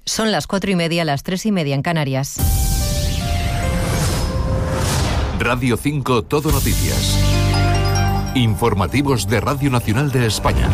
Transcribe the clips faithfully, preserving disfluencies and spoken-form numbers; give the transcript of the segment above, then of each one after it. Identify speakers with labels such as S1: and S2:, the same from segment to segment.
S1: Son las cuatro y media, las tres y media en Canarias.
S2: Radio cinco Todo Noticias. Informativos de Radio Nacional de España.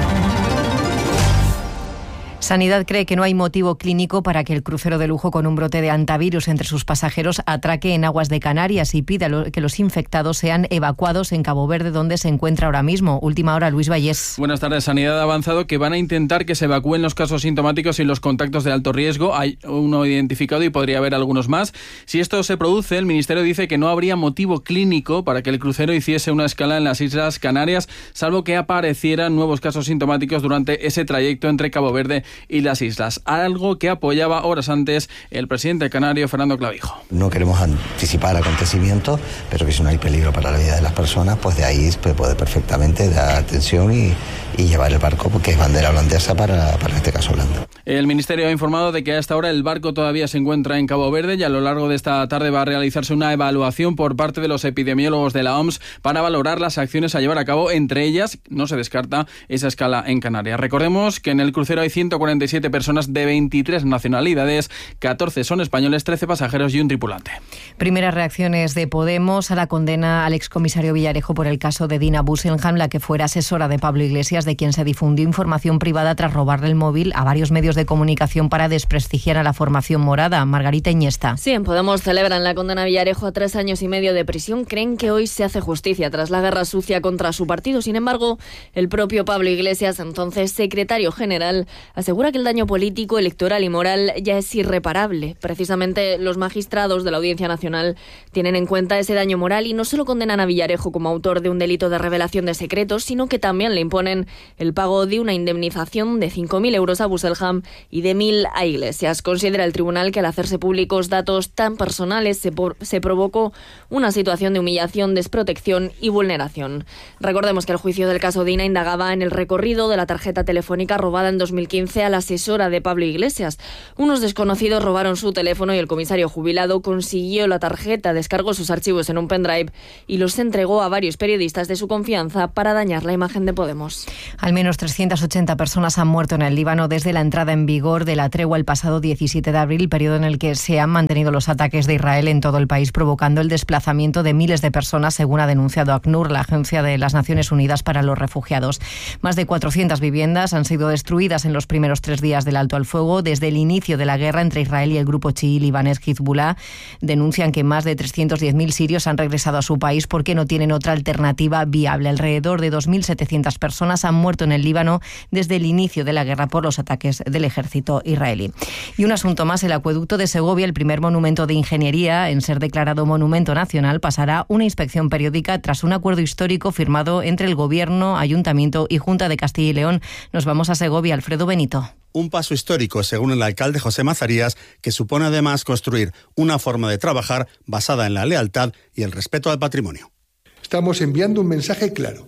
S1: Sanidad cree que no hay motivo clínico para que el crucero de lujo con un brote de hantavirus entre sus pasajeros atraque en aguas de Canarias y pida que los infectados sean evacuados en Cabo Verde, donde se encuentra ahora mismo. Última hora, Luis Vallés.
S3: Buenas tardes. Sanidad ha avanzado que van a intentar que se evacúen los casos sintomáticos y los contactos de alto riesgo. Hay uno identificado y podría haber algunos más. Si esto se produce, el Ministerio dice que no habría motivo clínico para que el crucero hiciese una escala en las Islas Canarias, salvo que aparecieran nuevos casos sintomáticos durante ese trayecto entre Cabo Verde y las islas, algo que apoyaba horas antes el presidente canario Fernando Clavijo.
S4: No queremos anticipar acontecimientos, pero que si no hay peligro para la vida de las personas, pues de ahí se puede perfectamente dar atención y, y llevar el barco, porque es bandera holandesa para, para este caso Holanda.
S3: El Ministerio ha informado de que a esta hora el barco todavía se encuentra en Cabo Verde y a lo largo de esta tarde va a realizarse una evaluación por parte de los epidemiólogos de la O M S para valorar las acciones a llevar a cabo. Entre ellas, no se descarta esa escala en Canarias. Recordemos que en el crucero hay ciento cuarenta y siete personas de veintitrés nacionalidades, catorce son españoles, trece pasajeros y un tripulante.
S1: Primeras reacciones de Podemos a la condena al excomisario Villarejo por el caso de Dina Busselham, la que fuera asesora de Pablo Iglesias, de quien se difundió información privada tras robarle el móvil a varios medios de comunicación para desprestigiar a la formación morada. Margarita Iniesta.
S5: Sí, en Podemos celebran la condena a Villarejo a tres años y medio de prisión. Creen que hoy se hace justicia tras la guerra sucia contra su partido. Sin embargo, el propio Pablo Iglesias, entonces secretario general, asegura que el daño político, electoral y moral ya es irreparable. Precisamente los magistrados de la Audiencia Nacional tienen en cuenta ese daño moral y no solo condenan a Villarejo como autor de un delito de revelación de secretos, sino que también le imponen el pago de una indemnización de cinco mil euros a Busselham y de mil a Iglesias. Considera el tribunal que al hacerse públicos datos tan personales se, por, se provocó una situación de humillación, desprotección y vulneración. Recordemos que el juicio del caso Dina indagaba en el recorrido de la tarjeta telefónica robada en dos mil quince a la asesora de Pablo Iglesias. Unos desconocidos robaron su teléfono y el comisario jubilado consiguió la tarjeta, descargó sus archivos en un pendrive y los entregó a varios periodistas de su confianza para dañar la imagen de Podemos.
S1: Al menos trescientas ochenta personas han muerto en el Líbano desde la entrada en vigor de la tregua el pasado diecisiete de abril, periodo en el que se han mantenido los ataques de Israel en todo el país, provocando el desplazamiento de miles de personas, según ha denunciado ACNUR, la Agencia de las Naciones Unidas para los Refugiados. Más de cuatrocientas viviendas han sido destruidas en los primeros tres días del alto al fuego. Desde el inicio de la guerra entre Israel y el grupo chií libanés Hezbollah, denuncian que más de trescientos diez mil sirios han regresado a su país porque no tienen otra alternativa viable. Alrededor de dos mil setecientas personas han muerto en el Líbano desde el inicio de la guerra por los ataques del ejército israelí. Y un asunto más, el acueducto de Segovia, el primer monumento de ingeniería en ser declarado monumento nacional, pasará una inspección periódica tras un acuerdo histórico firmado entre el Gobierno, Ayuntamiento y Junta de Castilla y León. Nos vamos a Segovia, Alfredo Benito.
S6: Un paso histórico, según el alcalde José Mazarías, que supone además construir una forma de trabajar basada en la lealtad y el respeto al patrimonio.
S7: Estamos enviando un mensaje claro,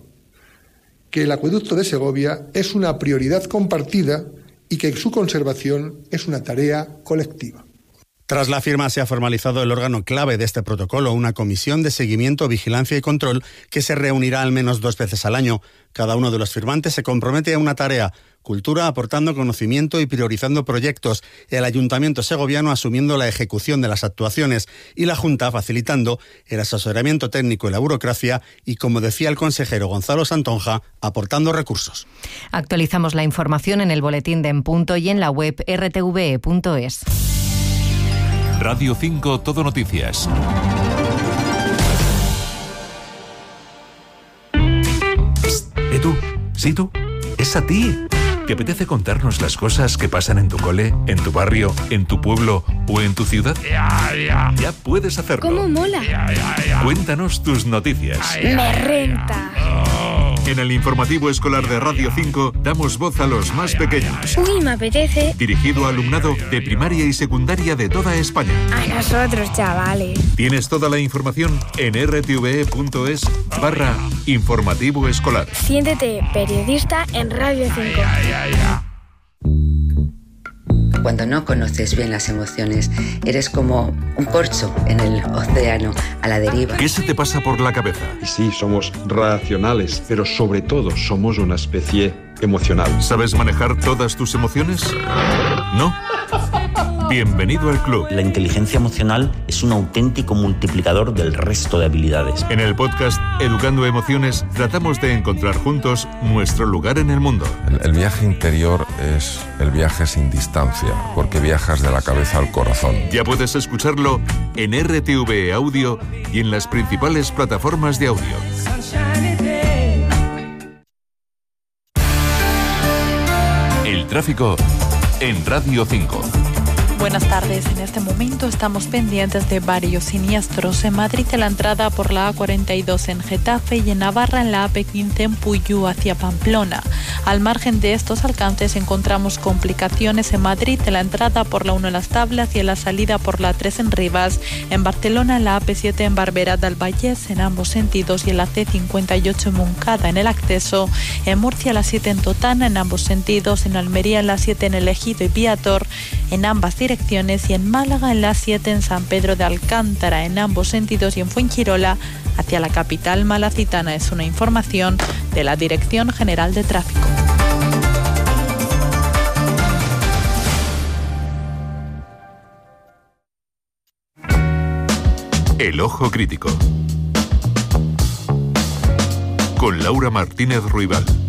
S7: que el acueducto de Segovia es una prioridad compartida y que su conservación es una tarea colectiva.
S6: Tras la firma se ha formalizado el órgano clave de este protocolo, una comisión de seguimiento, vigilancia y control que se reunirá al menos dos veces al año. Cada uno de los firmantes se compromete a una tarea: cultura aportando conocimiento y priorizando proyectos, el Ayuntamiento segoviano asumiendo la ejecución de las actuaciones y la Junta facilitando el asesoramiento técnico y la burocracia y, como decía el consejero Gonzalo Santonja, aportando recursos.
S1: Actualizamos la información en el boletín de En Punto y en la web erre te ve e punto es.
S2: Radio cinco Todo Noticias.
S8: Psst, ¿eh tú? ¿Sí tú? Es a ti. ¿Te apetece contarnos las cosas que pasan en tu cole, en tu barrio, en tu pueblo o en tu ciudad? Ya, ya. Ya puedes hacerlo.
S9: ¿Cómo mola?
S8: Ya, ya, ya. Cuéntanos tus noticias.
S9: Me renta.
S8: En el informativo escolar de Radio cinco damos voz a los más pequeños.
S9: Uy, me apetece.
S8: Dirigido a alumnado de primaria y secundaria de toda España.
S9: A nosotros, chavales.
S8: Tienes toda la información en erre te ve e punto es barra informativo escolar.
S9: Siéntete periodista en Radio cinco.
S10: Cuando no conoces bien las emociones, eres como un corcho en el océano, a la deriva.
S8: ¿Qué se te pasa por la cabeza?
S11: Y sí, somos racionales, pero sobre todo somos una especie emocional.
S8: ¿Sabes manejar todas tus emociones? ¿No? Bienvenido al club.
S12: La inteligencia emocional es un auténtico multiplicador del resto de habilidades.
S8: En el podcast Educando Emociones tratamos de encontrar juntos nuestro lugar en el mundo.
S13: El, el viaje interior es el viaje sin distancia, porque viajas de la cabeza al corazón.
S8: Ya puedes escucharlo en R T V Audio y en las principales plataformas de audio. El tráfico en Radio cinco.
S14: Buenas tardes. En este momento estamos pendientes de varios siniestros. En Madrid, en la entrada por la A cuarenta y dos en Getafe y en Navarra en la A P quince en Puyú hacia Pamplona. Al margen de estos alcances encontramos complicaciones en Madrid en la entrada por la uno en Las Tablas y en la salida por la tres en Rivas. En Barcelona en la A P siete en Barberà del Vallès en ambos sentidos y en la C cincuenta y ocho en Montcada en el acceso. En Murcia la siete en Totana en ambos sentidos. En Almería en la siete en El Ejido y Viator en ambas direcciones. direcciones y en Málaga en la siete en San Pedro de Alcántara en ambos sentidos y en Fuengirola hacia la capital malacitana. Es una información de la Dirección General de Tráfico.
S8: El Ojo Crítico con Laura Martínez Ruibal.